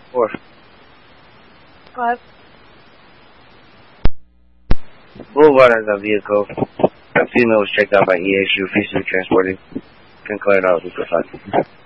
4. 5. Boulevard has a vehicle. A female was checked out by ESU, officially transported. Concurred out with the 5.